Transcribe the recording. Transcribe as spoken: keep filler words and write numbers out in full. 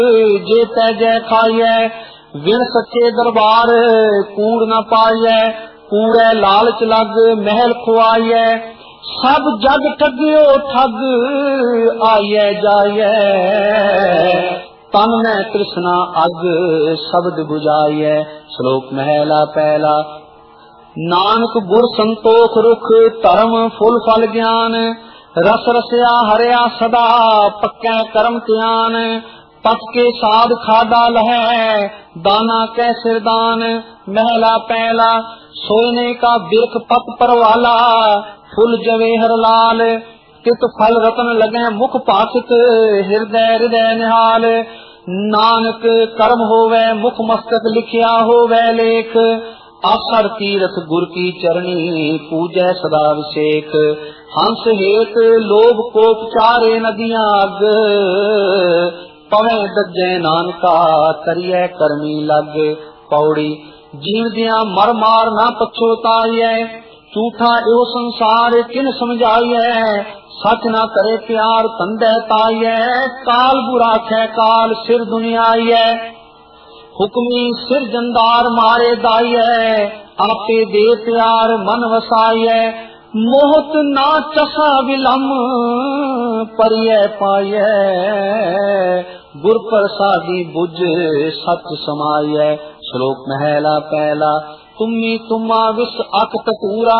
जे तैजै खाइए, विण सच्चे दरबार कूड़ न पाइए, कूड़े लालच लग महल खुआइए, सब जग ठगियो ठग आइए जाइए, तन में तृष्णा अग शब्द बुझाइए। श्लोक महला पहला। नानक गुर संतोख रुख धर्म फुल फल ज्ञान, रस रसया हरिया सदा पक्कै कर्म त्यान, पत के साध खादा लहै दाना कै सिरदान। महला पहला। सोने का बिरख पत परवाला, फुल जवेहर लाल, तित फल रतन लगे मुख पासित, हृदय हृदय निहाल। नानक कर्म होवे मुख मस्तक लिखिया होवे लेख, आसर तीरथ गुर की चरणी पूजै सदा अभिषेक। हंस हेत लोभ कोप चारे नदियां अग, पवे दज्जै नानका करिए करमी लग। पौड़ी। जीव दिया मर मार ना पछोताइए, झूठा एवं संसार किन समझाइए, सच ना करे प्यार तंदे ताइए, काल बुरा खे काल सिर दुनियाइए। हुक्मी सिर जंदार मारे दाइए, आपे दे प्यार मन वसाइए, मोहत ना चसा विलम परिय पाइए, गुर प्रसादी बुझ सच समाइए। श्लोक महला पहला। तुम्ही तुम्मा विष अक तकूरा,